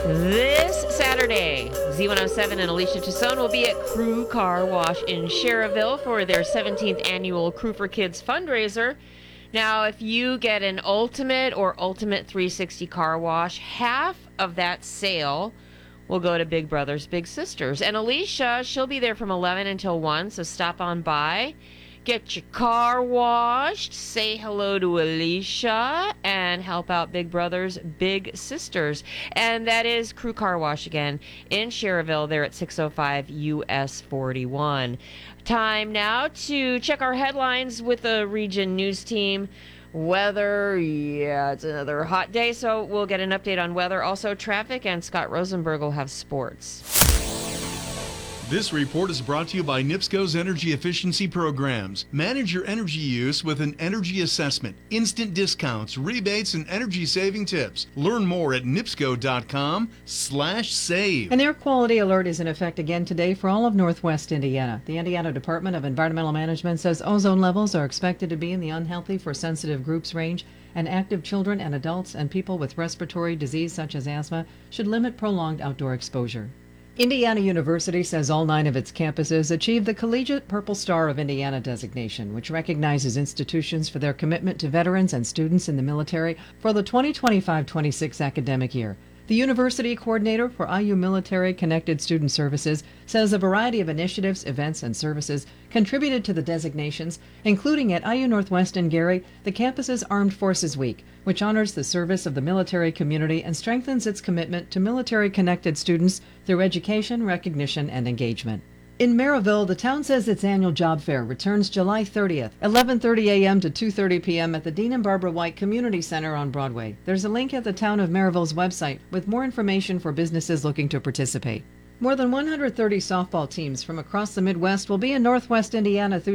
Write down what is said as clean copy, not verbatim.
This Saturday, Z107 and Alicia Tassone will be at Crew Car Wash in Cherville for their 17th annual Crew for Kids fundraiser. Now, if you get an Ultimate or Ultimate 360 car wash, half of that sale will go to Big Brothers Big Sisters. And Alicia, she'll be there from 11 until 1, so stop on by. Get your car washed, say hello to Alicia, and help out Big Brothers Big Sisters. And that is Crew Car Wash again in Cherville. They're at 605 US 41. Time now to check our headlines with the Region News team. Weather, yeah, it's another hot day, so we'll get an update on weather. Also traffic, and Scott Rosenberg will have sports. This report is brought to you by NIPSCO's energy efficiency programs. Manage your energy use with an energy assessment, instant discounts, rebates, and energy saving tips. Learn more at nipsco.com/save. An air quality alert is in effect again today for all of Northwest Indiana. The Indiana Department of Environmental Management says ozone levels are expected to be in the unhealthy for sensitive groups range, and active children and adults and people with respiratory disease such as asthma should limit prolonged outdoor exposure. Indiana University says all 9 of its campuses achieved the Collegiate Purple Star of Indiana designation, which recognizes institutions for their commitment to veterans and students in the military for the 2025-26 academic year. The university coordinator for IU Military Connected Student Services says a variety of initiatives, events, and services contributed to the designations, including at IU Northwest in Gary, the campus's Armed Forces Week, which honors the service of the military community and strengthens its commitment to military-connected students through education, recognition, and engagement. In Maryville, the town says its annual job fair returns July 30th, 11:30 a.m. to 2:30 p.m. at the Dean and Barbara White Community Center on Broadway. There's a link at the Town of Maryville's website with more information for businesses looking to participate. More than 130 softball teams from across the Midwest will be in Northwest Indiana through